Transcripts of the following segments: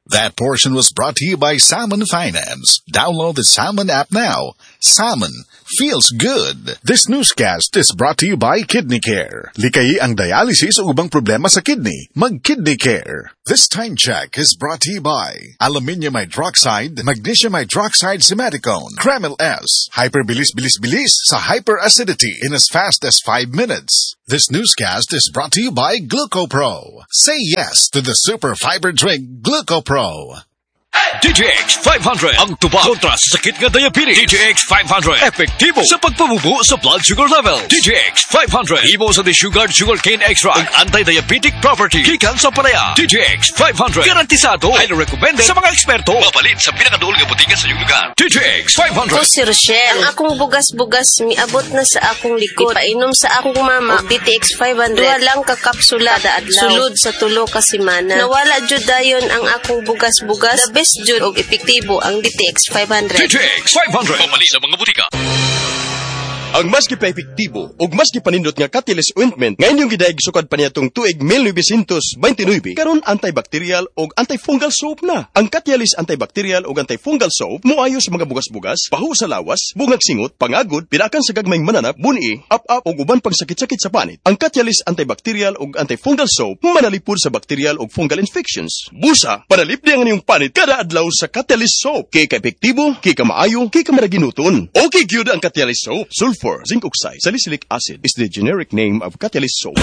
That portion was brought to you by Salmon Finance. Download the Salmon app now. Salmon feels good. This newscast is brought to you by Kidney Care. Likay ang dialysis o ubang problema sa kidney. Mag-Kidney Care. This time check is brought to you by Aluminium Hydroxide, Magnesium Hydroxide Simeticone, Kremil S. Hyperbilis-bilis-bilis sa hyperacidity in as fast as 5 minutes. This newscast is brought to you by GlucoPro. Say yes to the super fiber drink GlucoPro. DTX 500 ang tubag kontra sa sakit nga diabetes. DTX 500 epektibo sa pagpabubo sa blood sugar level. DTX 500 imo sa desugared sugarcane extract ang anti-diabetic property gikan sa palaya. DTX 500 garantisado highly recommended sa mga eksperto. Mapalit sa pinakaduol nga butika sa iyong lugar. DTX 500. Ako si Rochelle. Ang akong bugas-bugas miabot na sa akong likod. Painom sa akong mama DTX 500. Duha lang ka kapsula daadlaw. Sulod sa tulo ka semana. Nawala jud dayon ang akong bugas-bugas. The best jud og epektibo ang DTX 500. DTX 500 mamali sa mga butika. Ang mas gipa-epektibo ug mas gipanindot nga Catalyst ointment ngayon yung gidaig sukad pa niyatong tuig 1929 karon antibacterial ug antifungal soap na. Ang Catalyst antibacterial ug antifungal soap moayo sa mga bugas-bugas, pahu sa lawas, bungag singot, pangagod, pinakan sa gagmayng mananap, buni, up-up ug uban pang sakit-sakit sa panit. Ang Catalyst antibacterial ug antifungal soap manalipod sa bacterial ug fungal infections. Busa, panalip di ang inyong panit kada adlaw sa Catalyst soap. Kay ka-epektibo, kay ka maayo, kay ka maraginuton. Okay gyud ang Catalyst soap. Sulfur, zinc oxide, salicylic acid is the generic name of Catalyst soap.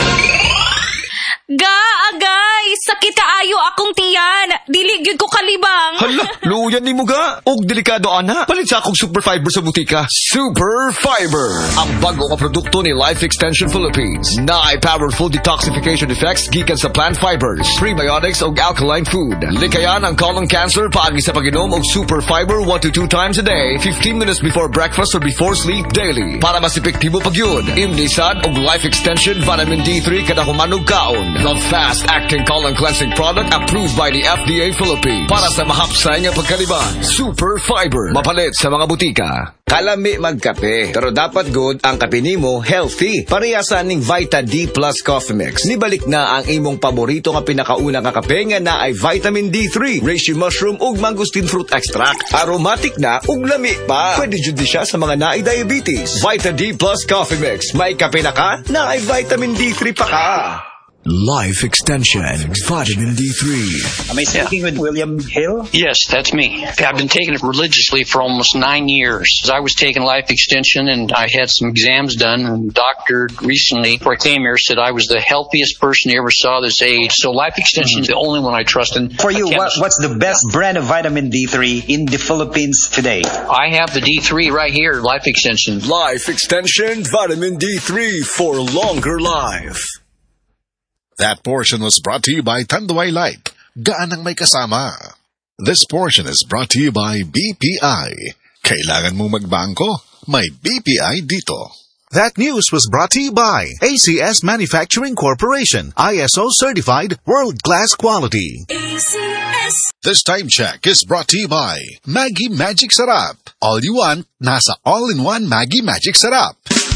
Agay! Sakit kaayo akong tiyan! Dili gyud ko kalibang! Hala, luyan ni mo ga! Og delikado ana, palit sa akong super fiber sa butika. Super Fiber! Ang bago nga produkto ni Life Extension Philippines. Naay powerful detoxification effects gikan sa plant fibers, prebiotics og alkaline food. Likayan ang colon cancer paagi sa pag-inom og Super Fiber 1 to 2 times a day, 15 minutes before breakfast or before sleep daily. Para mas epektibo pagyud, imnisad og Life Extension Vitamin D3 kada humanog kaon. The fast-acting colon cleansing product approved by the FDA Philippines. Para sa mahapsay nga pagkaliban, Super Fiber. Mapalit sa mga butika. Kalami magkape, pero dapat good ang kape nimo healthy. Parehasan ning Vita D Plus Coffee Mix. Nibalik na ang imong paborito nga pinakauna nga kape nga na ay vitamin D3, reishi mushroom ug mangosteen fruit extract. Aromatic na ug lami pa. Pwede jud siya sa mga naay diabetes. Vita D Plus Coffee Mix. May kape na ka, na ay vitamin D3 pa ka. Life Extension Vitamin D3. Am I speaking with William Hill? Yes, that's me. I've been taking it religiously for almost 9 years. I was taking Life Extension and I had some exams done, and the doctor recently, before I came here, said I was the healthiest person he ever saw this age. So Life Extension is the only one I trust. And for you, what's the best brand of vitamin D3 in the Philippines today? I have the D3 right here, Life Extension. Life Extension Vitamin D3 for longer life. That portion was brought to you by Tanduay Light. Gaan ang may kasama. This portion is brought to you by BPI. Kailangan mong magbangko? May BPI dito. That news was brought to you by ACS Manufacturing Corporation. ISO certified world-class quality. ACS! This time check is brought to you by Maggie Magic Sarap. All you want, nasa all-in-one Maggie Magic Sarap.